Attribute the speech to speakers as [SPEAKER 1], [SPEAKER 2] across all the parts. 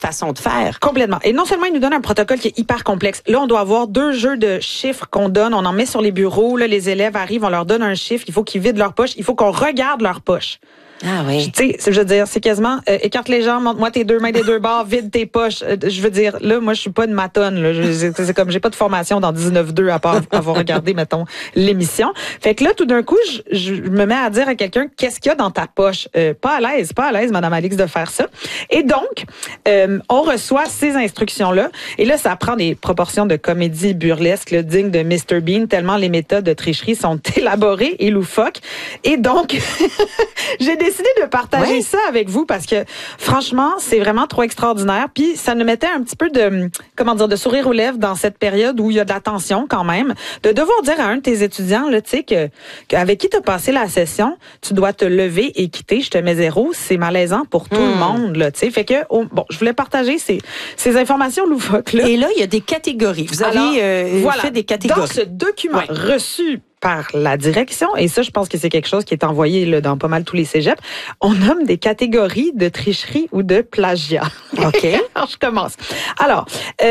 [SPEAKER 1] façon de faire.
[SPEAKER 2] Complètement. Et non seulement il nous donne un protocole qui est hyper complexe. Là, on doit avoir 2 jeux de chiffres qu'on donne. On en met sur les bureaux. Là, les élèves arrivent, on leur donne un chiffre. Il faut qu'ils vident leur poche. Il faut qu'on regarde leur poche.
[SPEAKER 1] Ah oui.
[SPEAKER 2] Tu sais, je veux dire, c'est quasiment écarte les jambes, montre-moi tes 2 mains des 2 bords, vide tes poches. Je veux dire, là, moi, je suis pas une matonne. Là. C'est comme j'ai pas de formation dans 19-2 à part avoir regardé, mettons, l'émission. Fait que là, tout d'un coup, je me mets à dire à quelqu'un qu'est-ce qu'il y a dans ta poche. Pas à l'aise, Madame Alix, de faire ça. Et donc, on reçoit ces instructions-là. Et là, ça prend des proportions de comédie burlesque, là, digne de Mr. Bean, tellement les méthodes de tricherie sont élaborées et loufoques. Et donc, j'ai décidé de partager ça avec vous parce que franchement, c'est vraiment trop extraordinaire. Puis ça nous mettait un petit peu de sourire aux lèvres dans cette période où il y a de la tension quand même, de devoir dire à un de tes étudiants là, tu sais avec qui tu as passé la session, tu dois te lever et quitter, je te mets 0, c'est malaisant pour tout le monde là, tu sais. Fait que je voulais partager ces informations loufoques là.
[SPEAKER 1] Et là, il y a des catégories. Vous avez fait des catégories.
[SPEAKER 2] Dans ce document reçu par la direction, et ça, je pense que c'est quelque chose qui est envoyé là, dans pas mal tous les cégeps, on nomme des catégories de tricherie ou de plagiat.
[SPEAKER 1] OK.
[SPEAKER 2] Alors, je commence. Alors,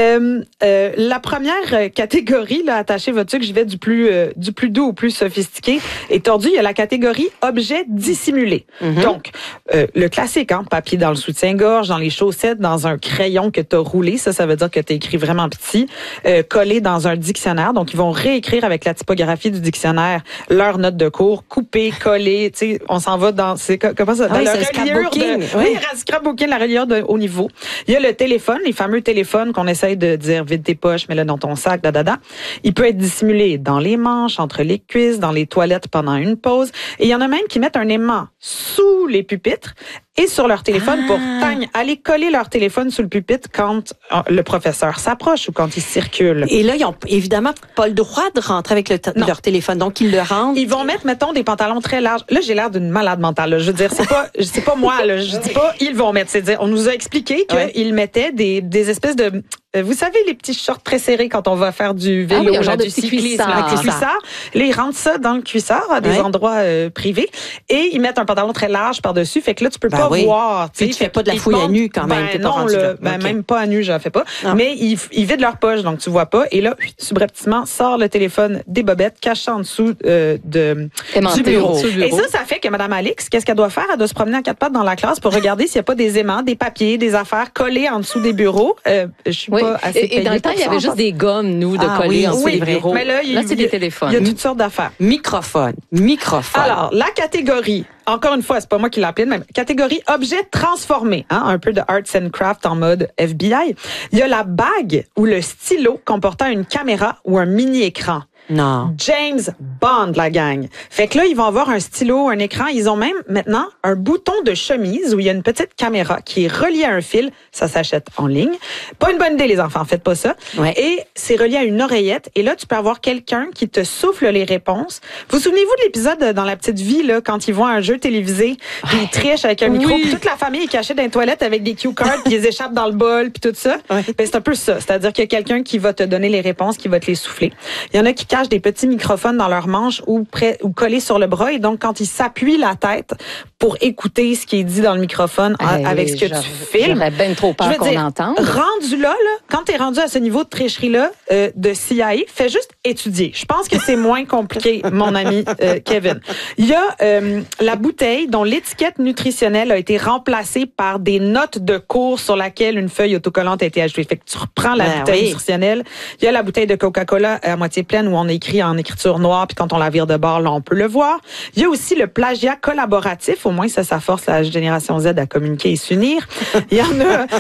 [SPEAKER 2] la première catégorie, là, attachez votre sucre, je vais du plus doux au plus sophistiqué et tordu. Il y a la catégorie objet dissimulé. Mm-hmm. Donc, le classique, hein, papier dans le soutien-gorge, dans les chaussettes, dans un crayon que tu as roulé, ça veut dire que tu as écrit vraiment petit, collé dans un dictionnaire. Donc, ils vont réécrire avec la typographie du dictionnaire leurs notes de cours, couper, coller, tu sais, on s'en va dans, comment ça, dans le
[SPEAKER 1] scrapbooking.
[SPEAKER 2] Scrapbooking, la reliure de haut niveau. Il y a le téléphone, les fameux téléphones qu'on essaye de dire vide tes poches, mets-le dans ton sac, Il peut être dissimulé dans les manches, entre les cuisses, dans les toilettes pendant une pause. Et il y en a même qui mettent un aimant sous les pupitres et sur leur téléphone pour aller coller leur téléphone sous le pupitre quand le professeur s'approche ou quand il circule.
[SPEAKER 1] Et là, ils ont évidemment pas le droit de rentrer avec leur téléphone, donc ils le rendent.
[SPEAKER 2] Ils vont mettre, mettons, des pantalons très larges. Là, j'ai l'air d'une malade mentale. Là. Je veux dire, c'est pas moi. Là. Je dis pas ils vont mettre. C'est-à-dire, on nous a expliqué qu'ils mettaient des espèces de vous savez, les petits shorts très serrés quand on va faire du vélo,
[SPEAKER 3] genre
[SPEAKER 2] du cyclisme, le cuissard. Là, ils rentrent ça dans le cuissard à des endroits privés et ils mettent un pantalon très large par-dessus. Fait que là, tu peux pas voir.
[SPEAKER 1] Tu fais pas de la fouille à nu quand même.
[SPEAKER 2] Non, même pas à nu, je la fais pas. Non. Mais ils vident leur poche, donc tu vois pas. Et là, subrepticement, sort le téléphone des bobettes, caché en dessous du bureau. Et ça fait que Mme Alix, qu'est-ce qu'elle doit faire? Elle doit se promener à 4 pattes dans la classe pour regarder s'il y a pas des aimants, des papiers, des affaires collées en dessous des bureaux. Je suis pas assez
[SPEAKER 3] et dans le temps, il y avait juste des gommes, nous, de coller en dessous des bureaux.
[SPEAKER 2] Mais là,
[SPEAKER 3] c'est des téléphones.
[SPEAKER 2] Il y a toutes sortes d'affaires.
[SPEAKER 1] Microphone.
[SPEAKER 2] Alors, la catégorie, encore une fois, c'est pas moi qui l'ai appelée, même catégorie objet transformé, hein, un peu de arts and craft en mode FBI. Il y a la bague ou le stylo comportant une caméra ou un mini-écran.
[SPEAKER 1] Non.
[SPEAKER 2] James Bond, la gang. Fait que là, ils vont avoir un stylo, un écran. Ils ont même maintenant un bouton de chemise où il y a une petite caméra qui est reliée à un fil. Ça s'achète en ligne. Pas une bonne idée, les enfants. Faites pas ça.
[SPEAKER 1] Ouais.
[SPEAKER 2] Et c'est relié à une oreillette. Et là, tu peux avoir quelqu'un qui te souffle les réponses. Vous souvenez-vous de l'épisode dans La Petite Vie, là, quand ils vont à un jeu télévisé, puis ils trichent avec un micro, puis toute la famille est cachée dans les toilettes avec des cue cards, puis ils échappent dans le bol, puis tout ça.
[SPEAKER 1] Ouais.
[SPEAKER 2] Ben, c'est un peu ça. C'est-à-dire qu'il y a quelqu'un qui va te donner les réponses, qui va te les souffler. Il y en a qui cachent des petits microphones dans leurs manches ou collés sur le bras. Et donc, quand ils s'appuient la tête pour écouter ce qui est dit dans le microphone avec ce que tu filmes.
[SPEAKER 3] J'aurais bien trop peur qu'on entende.
[SPEAKER 2] Rendu là, quand t'es rendu à ce niveau de tricherie-là, de CIA, fais juste étudier. Je pense que c'est moins compliqué, mon ami Kevin. Il y a la bouteille dont l'étiquette nutritionnelle a été remplacée par des notes de cours sur laquelle une feuille autocollante a été ajoutée. Fait que tu reprends la bouteille nutritionnelle. Il y a la bouteille de Coca-Cola à moitié pleine où on écrit en écriture noire, puis quand on la vire de bord, là, on peut le voir. Il y a aussi le plagiat collaboratif. Au moins, ça force la génération Z à communiquer et s'unir. Il y en a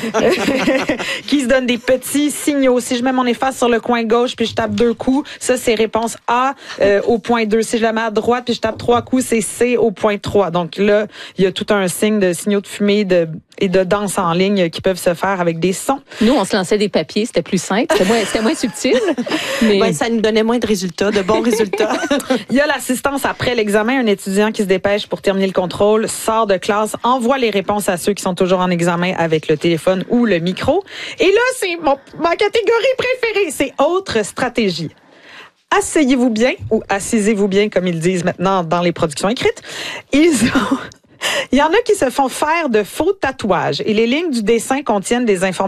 [SPEAKER 2] qui se donnent des petits signaux. Si je mets mon efface sur le coin gauche, puis je tape 2 coups, ça, c'est réponse A au point 2. Si je la mets à droite, puis je tape 3 coups, c'est C au point 3. Donc là, il y a tout un signe de signaux de fumée et de danse en ligne qui peuvent se faire avec des sons.
[SPEAKER 3] Nous, on se lançait des papiers, c'était plus simple, c'était moins subtil.
[SPEAKER 1] Mais ça nous donnait moins de résultats, de bons résultats.
[SPEAKER 2] Il y a l'assistance après l'examen, un étudiant qui se dépêche pour terminer le contrôle, sort de classe, envoie les réponses à ceux qui sont toujours en examen avec le téléphone ou le micro. Et là, c'est ma catégorie préférée, c'est autre stratégie. Asseyez-vous bien ou assisez-vous bien, comme ils disent maintenant dans les productions écrites. Il y en a qui se font faire de faux tatouages et les lignes du dessin contiennent des informations